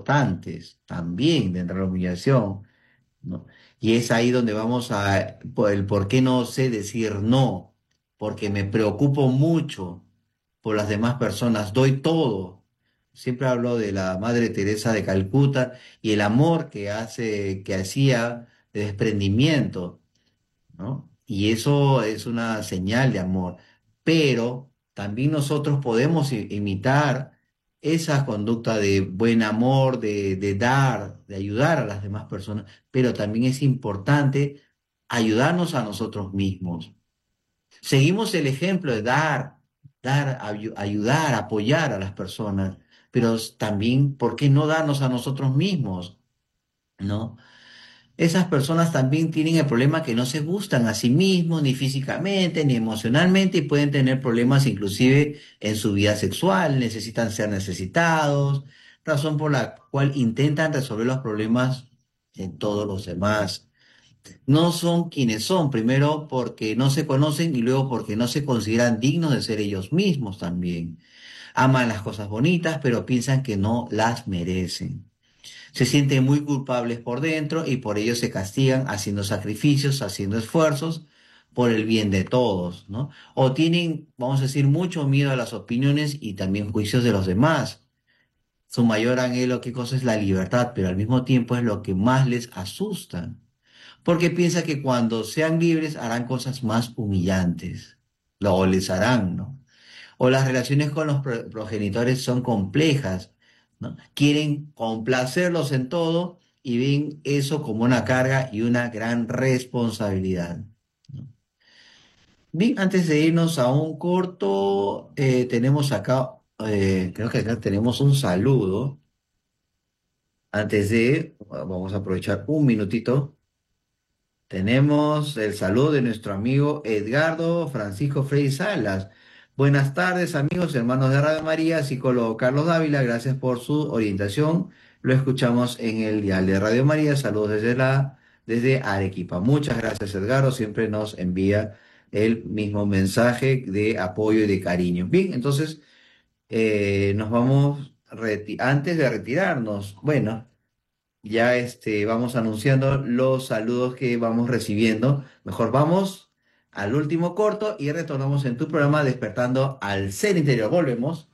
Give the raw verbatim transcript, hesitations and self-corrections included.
importantes también dentro de la humillación, ¿no? Y es ahí donde vamos a, por el por qué no sé decir no, porque me preocupo mucho por las demás personas, doy todo. Siempre hablo de la Madre Teresa de Calcuta y el amor que hace, que hacía de desprendimiento, ¿no? Y eso es una señal de amor. Pero también nosotros podemos i- imitar esa conducta de buen amor, de, de dar, de ayudar a las demás personas, pero también es importante ayudarnos a nosotros mismos. Seguimos el ejemplo de dar, dar, ayu- ayudar, apoyar a las personas, pero también, ¿por qué no darnos a nosotros mismos? ¿No? Esas personas también tienen el problema que no se gustan a sí mismos, ni físicamente, ni emocionalmente, y pueden tener problemas inclusive en su vida sexual, necesitan ser necesitados, razón por la cual intentan resolver los problemas en todos los demás. No son quienes son, primero porque no se conocen y luego porque no se consideran dignos de ser ellos mismos también. Aman las cosas bonitas, pero piensan que no las merecen. Se sienten muy culpables por dentro y por ello se castigan haciendo sacrificios, haciendo esfuerzos por el bien de todos, ¿no? O tienen, vamos a decir, mucho miedo a las opiniones y también juicios de los demás. Su mayor anhelo, ¿qué cosa es la libertad? Pero al mismo tiempo es lo que más les asusta, porque piensa que cuando sean libres harán cosas más humillantes, o les harán, ¿no? O las relaciones con los pro- progenitores son complejas, ¿no? Quieren complacerlos en todo y ven eso como una carga y una gran responsabilidad, ¿no? Bien, antes de irnos a un corto, eh, tenemos acá, eh, creo que acá tenemos un saludo. Antes de, vamos a aprovechar un minutito. Tenemos el saludo de nuestro amigo Edgardo Francisco Frei Salas. Buenas tardes, amigos, hermanos de Radio María, psicólogo Carlos Dávila, gracias por su orientación. Lo escuchamos en el dial de Radio María. Saludos desde la, desde Arequipa. Muchas gracias, Edgardo. Siempre nos envía el mismo mensaje de apoyo y de cariño. Bien, entonces eh, nos vamos reti- antes de retirarnos. Bueno. Ya este, vamos anunciando los saludos que vamos recibiendo. Mejor vamos al último corto y retornamos en tu programa Despertando al Ser Interior. Volvemos.